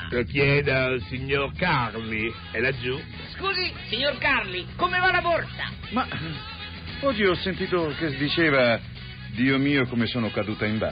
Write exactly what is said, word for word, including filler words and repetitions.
borsa? Lo chiedo al signor Carli, è laggiù. Scusi, signor Carli, come va la borsa? Ma oggi ho sentito che diceva: Dio mio, come sono caduta in